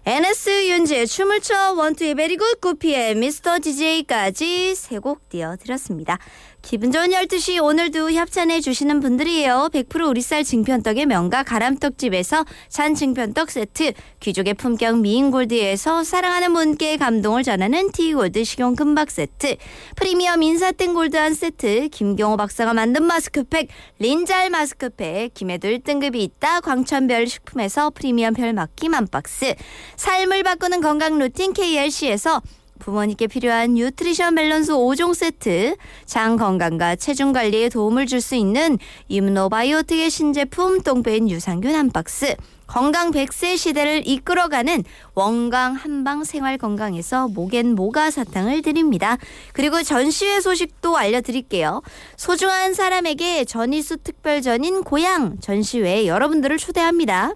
NS 윤지의 춤을 춰 원투의 베리굿 9pm 미스터 DJ까지 세 곡 띄워드렸습니다. 기분 좋은 12시 오늘도 협찬해 주시는 분들이에요. 100% 우리쌀 증편떡의 명가 가람떡집에서 찬 증편떡 세트, 귀족의 품격 미인골드에서 사랑하는 분께 감동을 전하는 티골드 식용 금박 세트, 프리미엄 인사땡 골드 한 세트, 김경호 박사가 만든 마스크팩 린잘 마스크팩, 김해도 1등급이 있다 광천별 식품에서 프리미엄 별막기 만박스, 삶을 바꾸는 건강 루틴 KRC에서 부모님께 필요한 뉴트리션 밸런스 5종 세트, 장 건강과 체중 관리에 도움을 줄 수 있는 임노바이오틱의 신제품 똥배인 유산균 한 박스, 건강 100세 시대를 이끌어가는 원강 한방 생활건강에서 목엔 모가 사탕을 드립니다. 그리고 전시회 소식도 알려드릴게요. 소중한 사람에게 전이수 특별전인 고향 전시회에 여러분들을 초대합니다.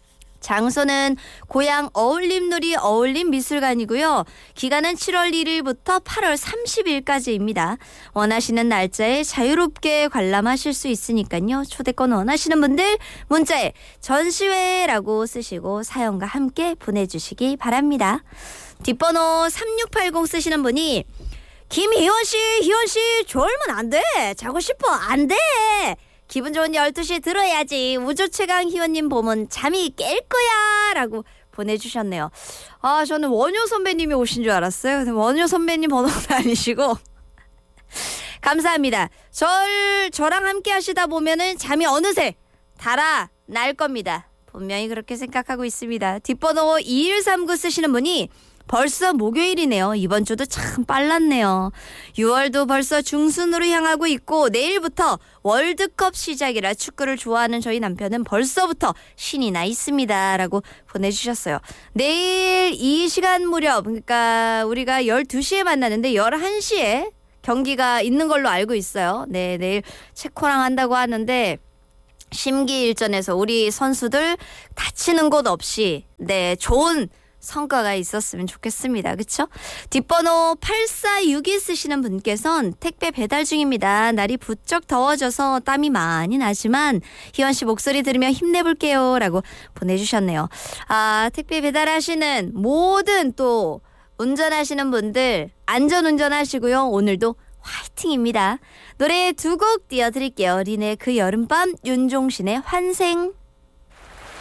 장소는 고향 어울림놀이 어울림미술관이고요. 기간은 7월 1일부터 8월 30일까지입니다. 원하시는 날짜에 자유롭게 관람하실 수 있으니까요. 초대권 원하시는 분들 문자에 전시회라고 쓰시고 사연과 함께 보내주시기 바랍니다. 뒷번호 3680 쓰시는 분이 김희원씨 희원씨 졸면 안 돼. 자고 싶어 안 돼. 기분 좋은 12시 들어야지. 우주 최강 희원님 보면 잠이 깰 거야 라고 보내주셨네요. 아, 저는 원효 선배님이 오신 줄 알았어요. 근데 원효 선배님 번호는 아니시고 감사합니다. 저랑 함께 하시다 보면은 잠이 어느새 달아날 겁니다. 분명히 그렇게 생각하고 있습니다. 뒷번호 2139 쓰시는 분이 벌써 목요일이네요. 이번 주도 참 빨랐네요. 6월도 벌써 중순으로 향하고 있고 내일부터 월드컵 시작이라 축구를 좋아하는 저희 남편은 벌써부터 신이 나 있습니다. 라고 보내주셨어요. 내일 이 시간 무렵, 그러니까 우리가 12시에 만나는데 11시에 경기가 있는 걸로 알고 있어요. 네, 내일 체코랑 한다고 하는데 심기일전에서 우리 선수들 다치는 곳 없이 좋은 성과가 있었으면 좋겠습니다. 그렇죠? 뒷번호 8462 쓰시는 분께서는 택배 배달 중입니다. 날이 부쩍 더워져서 땀이 많이 나지만 희원 씨 목소리 들으며 힘내볼게요. 라고 보내주셨네요. 아, 택배 배달하시는 모든 또 운전하시는 분들 안전운전하시고요. 오늘도 화이팅입니다. 노래 두 곡 띄워드릴게요. 린의 그 여름밤, 윤종신의 환생.